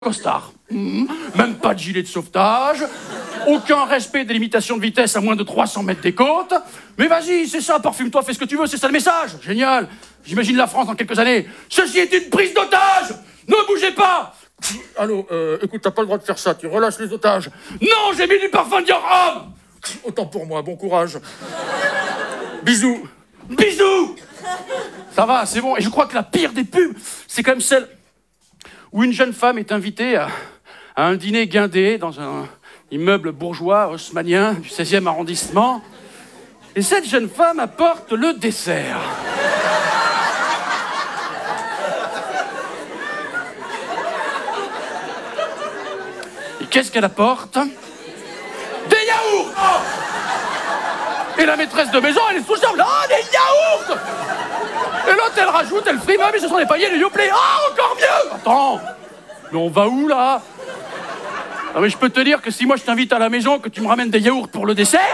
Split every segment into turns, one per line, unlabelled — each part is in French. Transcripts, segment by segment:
costard. Même pas de gilet de sauvetage, aucun respect des limitations de vitesse à moins de 300 mètres des côtes. Mais vas-y, c'est ça, parfume-toi, fais ce que tu veux, c'est ça le message. Génial. J'imagine la France dans quelques années. Ceci est une prise d'otage. Ne bougez pas. Allô, écoute, t'as pas le droit de faire ça, tu relâches les otages. Non, j'ai mis du parfum Dior. Autant pour moi, bon courage. Bisous. Bisous. Ça va, c'est bon. Et je crois que la pire des pubs, c'est quand même celle où une jeune femme est invitée à un dîner guindé dans un immeuble bourgeois haussmannien du 16e arrondissement. Et cette jeune femme apporte le dessert. Et qu'est-ce qu'elle apporte? Des yaourts! Oh! Et la maîtresse de maison, elle est sous charme. Ah, des yaourts! Et l'autre, elle rajoute, elle frime, mais ce sont des paillettes de Yoplait. Ah, encore mieux! Attends, mais on va où, là? Ah, mais je peux te dire que si moi je t'invite à la maison, que tu me ramènes des yaourts pour le dessert,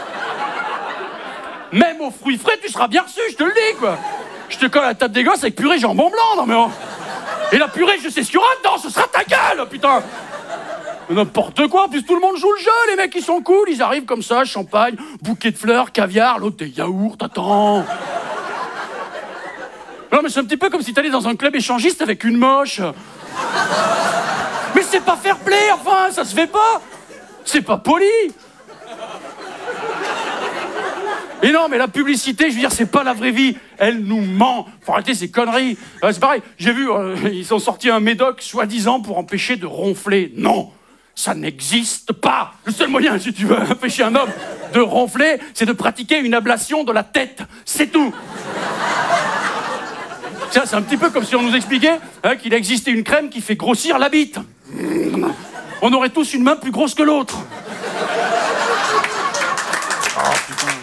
même aux fruits frais, tu seras bien reçu, je te le dis, quoi. Je te colle à la table des gosses avec purée jambon blanc, non mais... Et la purée, je sais ce qu'il y aura dedans, ce sera ta gueule, putain! N'importe quoi, en plus tout le monde joue le jeu, les mecs ils sont cool, ils arrivent comme ça, champagne, bouquet de fleurs, caviar, l'autre des yaourts, attends. Non mais c'est un petit peu comme si t'allais dans un club échangiste avec une moche. Mais c'est pas fair play, enfin, ça se fait pas. C'est pas poli. Et non, mais la publicité, je veux dire, c'est pas la vraie vie. Elle nous ment. Faut arrêter ces conneries. C'est pareil, j'ai vu, ils ont sorti un médoc, soi-disant, pour empêcher de ronfler. Non, ça n'existe pas. Le seul moyen, si tu veux empêcher un homme de ronfler, c'est de pratiquer une ablation de la tête. C'est tout. Tiens, c'est un petit peu comme si on nous expliquait qu'il existait une crème qui fait grossir la bite. On aurait tous une main plus grosse que l'autre. Oh, putain.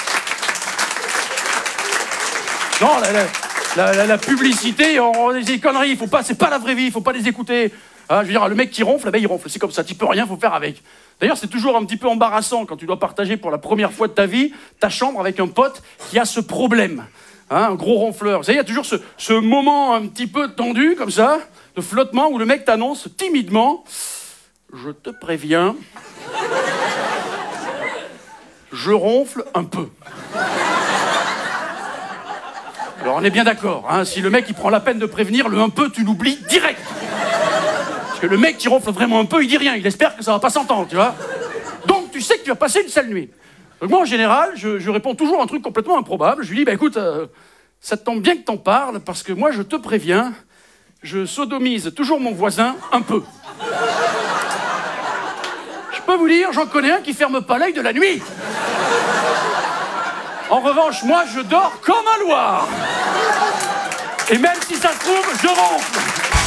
Non, la publicité, des conneries, faut pas, c'est pas la vraie vie, faut pas les écouter. Je veux dire, le mec qui ronfle, il ronfle, c'est comme ça, tu peux rien, faut faire avec. D'ailleurs, c'est toujours un petit peu embarrassant quand tu dois partager pour la première fois de ta vie ta chambre avec un pote qui a ce problème. Un gros ronfleur. Vous savez, il y a toujours ce moment un petit peu tendu, comme ça, de flottement, où le mec t'annonce timidement « Je te préviens, je ronfle un peu. » Alors, on est bien d'accord, si le mec il prend la peine de prévenir, le « un peu », tu l'oublies direct. Parce que le mec qui ronfle vraiment un peu, il dit rien, il espère que ça va pas s'entendre, tu vois. Donc, tu sais que tu vas passer une sale nuit. Donc moi, en général, je réponds toujours un truc complètement improbable. Je lui dis, écoute, ça te tombe bien que t'en parles, parce que moi, je te préviens, je sodomise toujours mon voisin un peu. Je peux vous dire, j'en connais un qui ferme pas l'œil de la nuit. En revanche, moi, je dors comme un loir. Et même si ça se trouve, je ronfle.